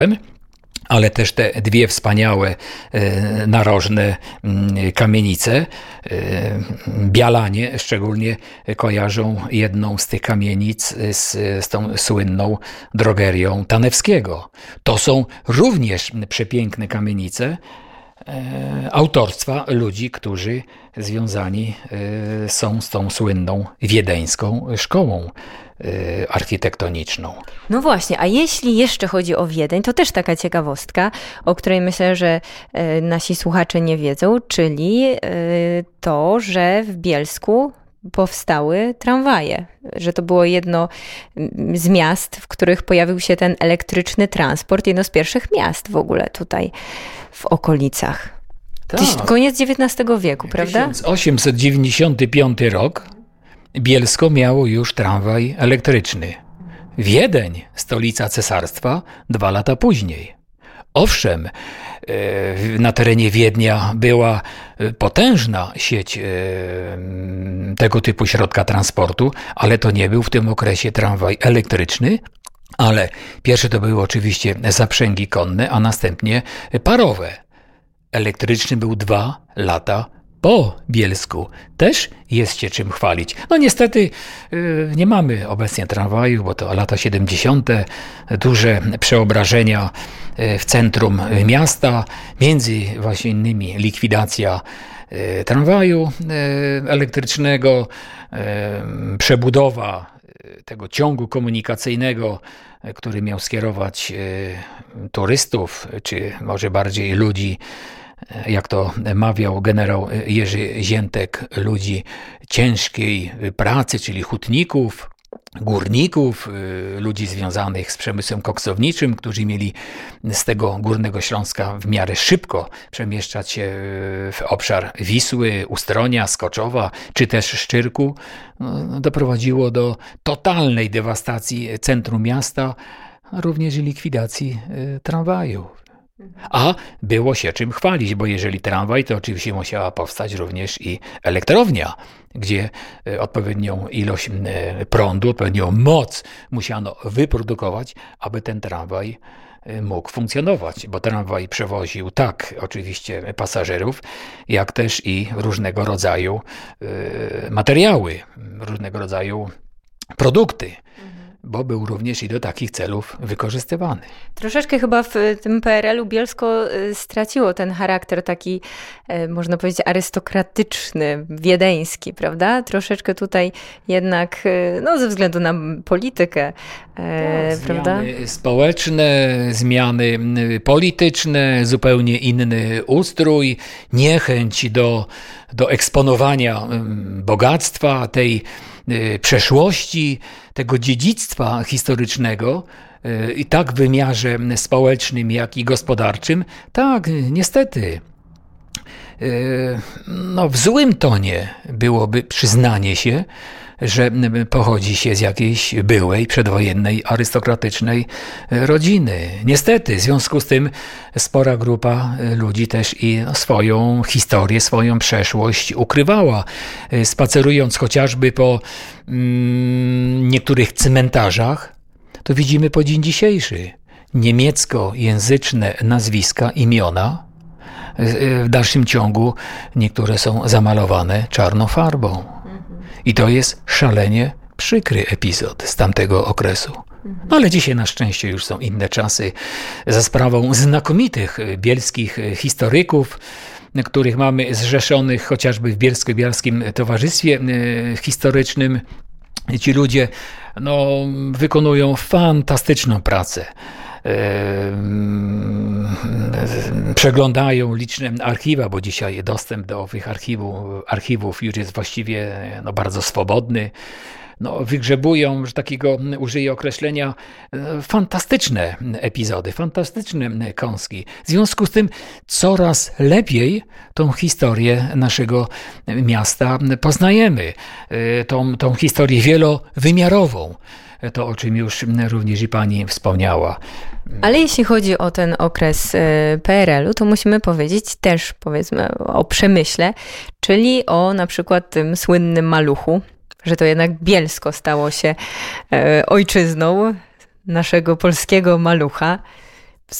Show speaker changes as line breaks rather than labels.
ale też te dwie wspaniałe narożne kamienice. Bialanie szczególnie kojarzą jedną z tych kamienic z tą słynną drogerią Tanewskiego. To są również przepiękne kamienice autorstwa ludzi, którzy związani są z tą słynną wiedeńską szkołą architektoniczną.
No właśnie, a jeśli jeszcze chodzi o Wiedeń, to też taka ciekawostka, o której myślę, że nasi słuchacze nie wiedzą, czyli to, że w Bielsku powstały tramwaje, że to było jedno z miast, w których pojawił się ten elektryczny transport, jedno z pierwszych miast w ogóle tutaj w okolicach.
Tak.
Koniec XIX wieku, prawda?
1895 rok. Bielsko miało już tramwaj elektryczny. Wiedeń, stolica cesarstwa, 2 lata później. Owszem, na terenie Wiednia była potężna sieć tego typu środka transportu, ale to nie był w tym okresie tramwaj elektryczny, ale pierwsze to były oczywiście zaprzęgi konne, a następnie parowe. Elektryczny był 2 lata po Bielsku. Też jest się czym chwalić. No niestety nie mamy obecnie tramwaju, bo to lata 70. Duże przeobrażenia w centrum miasta, między właśnie innymi likwidacja tramwaju elektrycznego, przebudowa tego ciągu komunikacyjnego, który miał skierować turystów, czy może bardziej ludzi, jak to mawiał generał Jerzy Ziętek, ludzi ciężkiej pracy, czyli hutników, górników, ludzi związanych z przemysłem koksowniczym, którzy mieli z tego Górnego Śląska w miarę szybko przemieszczać się w obszar Wisły, Ustronia, Skoczowa, czy też Szczyrku. Doprowadziło do totalnej dewastacji centrum miasta, również i likwidacji tramwaju. A było się czym chwalić, bo jeżeli tramwaj, to oczywiście musiała powstać również i elektrownia, gdzie odpowiednią ilość prądu, odpowiednią moc musiano wyprodukować, aby ten tramwaj mógł funkcjonować, bo tramwaj przewoził tak oczywiście pasażerów, jak też i różnego rodzaju materiały, różnego rodzaju produkty, bo był również i do takich celów wykorzystywany.
Troszeczkę chyba w tym PRL-u Bielsko straciło ten charakter taki, można powiedzieć, arystokratyczny, wiedeński, prawda? Troszeczkę tutaj jednak, no ze względu na politykę, prawda?
Zmiany społeczne, zmiany polityczne, zupełnie inny ustrój, niechęć do eksponowania bogactwa, tej przeszłości, tego dziedzictwa historycznego, i tak w wymiarze społecznym, jak i gospodarczym, tak, niestety, no, w złym tonie byłoby przyznanie się, że pochodzi się z jakiejś byłej, przedwojennej, arystokratycznej rodziny. Niestety, w związku z tym spora grupa ludzi też i swoją historię, swoją przeszłość ukrywała. Spacerując chociażby po niektórych cmentarzach, to widzimy po dzień dzisiejszy niemieckojęzyczne nazwiska, imiona. W dalszym ciągu niektóre są zamalowane czarną farbą. I to jest szalenie przykry epizod z tamtego okresu. Ale dzisiaj na szczęście już są inne czasy. Za sprawą znakomitych bielskich historyków, których mamy zrzeszonych chociażby w Bielsko-Bialskim Towarzystwie Historycznym, ci ludzie wykonują fantastyczną pracę. Przeglądają liczne archiwa, bo dzisiaj dostęp do owych archiwów już jest właściwie bardzo swobodny. Wygrzebują, że takiego użyję określenia, fantastyczne epizody, fantastyczne kąski. W związku z tym coraz lepiej tą historię naszego miasta poznajemy. Tą historię wielowymiarową. To, o czym już również i pani wspomniała.
Ale jeśli chodzi o ten okres PRL-u, to musimy powiedzieć też, powiedzmy, o Przemyśle, czyli o na przykład tym słynnym Maluchu, że to jednak Bielsko stało się ojczyzną naszego polskiego Malucha.